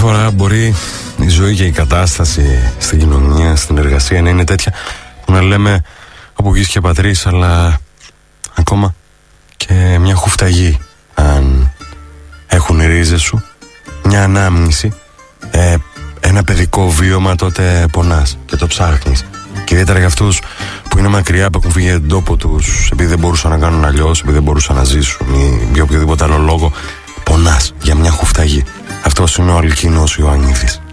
φορά μπορεί η ζωή και η κατάσταση στην κοινωνία, στην εργασία να είναι τέτοια που να λέμε όπου γης και πατρίς, αλλά ακόμα και μια χουφταγή αν έχουν οι ρίζες σου, μια ανάμνηση, ένα παιδικό βίωμα, τότε πονάς και το ψάχνεις. Και ιδιαίτερα για αυτούς που είναι μακριά, που έχουν φύγει από τον τόπο τους επειδή δεν μπορούσαν να κάνουν αλλιώς, επειδή δεν μπορούσαν να ζήσουν ή για οποιοδήποτε άλλο λόγο, πονάς για μια χουφταγή. Αυτός είναι ο Αλκίνος Ιωαννίδης.